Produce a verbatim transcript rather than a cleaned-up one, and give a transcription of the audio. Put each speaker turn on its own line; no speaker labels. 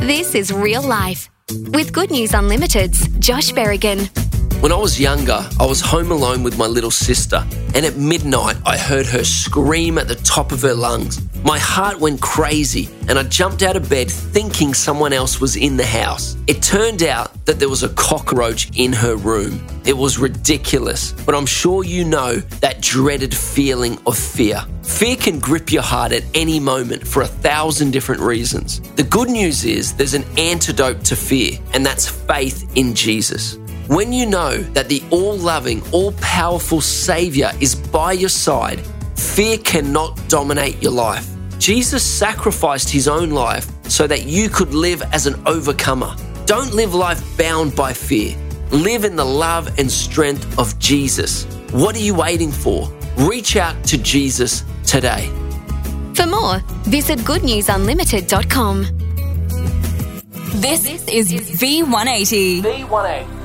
This is Real Life with Good News Unlimited's Josh Berrigan.
When I was younger, I was home alone with my little sister, and at midnight I heard her scream at the top of her lungs. My heart went crazy, and I jumped out of bed thinking someone else was in the house. It turned out that there was a cockroach in her room. It was ridiculous, but I'm sure you know that dreaded feeling of fear. Fear can grip your heart at any moment for a thousand different reasons. The good news is there's an antidote to fear, and that's faith in Jesus. When you know that the all-loving, all-powerful Saviour is by your side, fear cannot dominate your life. Jesus sacrificed his own life so that you could live as an overcomer. Don't live life bound by fear. Live in the love and strength of Jesus. What are you waiting for? Reach out to Jesus today.
For more, visit good news unlimited dot com.
This is V one eighty.
V one eighty.